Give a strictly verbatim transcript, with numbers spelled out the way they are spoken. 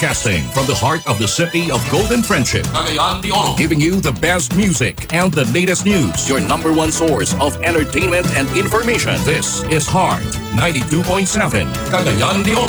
Broadcasting from the heart of the city of Golden Friendship. Cagayan de Oro. Giving you the best music and the latest news. Your number one source of entertainment and information. This is Heart ninety-two point seven. Cagayan de Oro.